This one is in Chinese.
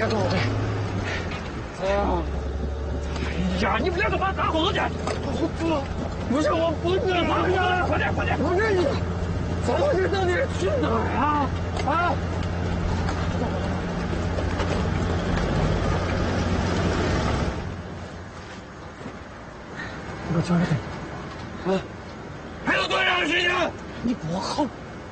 该走呗。哎呀，你不要干嘛打火去？不是我不是啊！快点快点！不是你，走这到底是去哪儿啊？啊！你给我交代点。啊！还有多长时间？你给我好。